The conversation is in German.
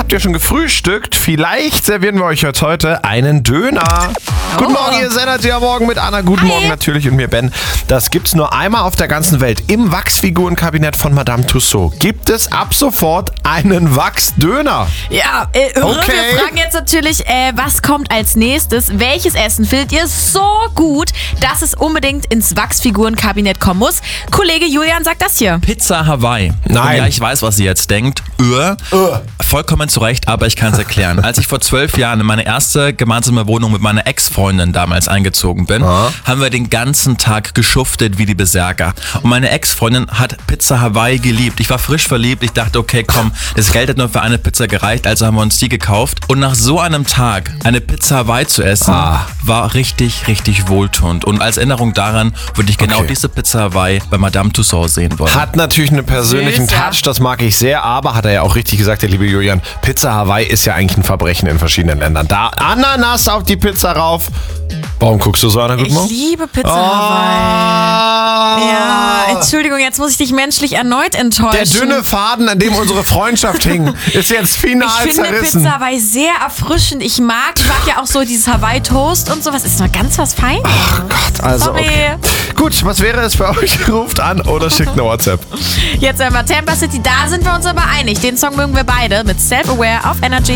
habt ihr schon gefrühstückt? Vielleicht servieren wir euch heute einen Döner. Guten Morgen, hier ist Energy am Morgen mit Anna. Guten Morgen natürlich und mir Ben. Das gibt's nur einmal auf der ganzen Welt. Im Wachsfigurenkabinett von Madame Tussauds gibt es ab sofort einen Wachsdöner. Ja, Okay. wir fragen jetzt natürlich, was kommt als nächstes? Welches Essen findet ihr so gut, dass es unbedingt ins Wachsfigurenkabinett kommen muss? Kollege Julian sagt das hier. Pizza Hawaii. Nein. Und ja, ich weiß, was sie jetzt denkt. Vollkommen zu Recht, aber ich kann es erklären. Als ich vor 12 Jahren in meine erste gemeinsame Wohnung mit meiner Ex-Freundin damals eingezogen bin, haben wir den ganzen Tag geschuftet wie die Berserker. Und meine Ex-Freundin hat Pizza Hawaii geliebt. Ich war frisch verliebt. Ich dachte, okay, komm, das Geld hat nur für eine Pizza gereicht, also haben wir uns die gekauft. Und nach so einem Tag eine Pizza Hawaii zu essen, war richtig, richtig wohltuend. Und als Erinnerung daran würde ich genau diese Pizza Hawaii bei Madame Tussauds sehen wollen. Hat natürlich einen persönlichen Süß, ja. Touch, das mag ich sehr, aber hat er ja auch richtig gesagt, der liebe Julian, Pizza Hawaii ist ja eigentlich ein Verbrechen in verschiedenen Ländern. Da Ananas auf die Pizza rauf. Warum guckst du so, Anna? Guten Ich Morgen? liebe Pizza Hawaii. Ja, Entschuldigung, jetzt muss ich dich menschlich erneut enttäuschen. Der dünne Faden, an dem unsere Freundschaft hing, ist jetzt final Ich finde zerrissen. Pizza Hawaii sehr erfrischend. Ich mag ja auch so dieses Hawaii Toast und sowas. Ist noch ganz was Feines. Ach Gott, also Sorry. okay. Gut, was wäre es für euch? Ruft an oder schickt eine WhatsApp. Jetzt einmal Tampa City, da sind wir uns aber einig. Den Song mögen wir beide mit Self-Aware auf Energy.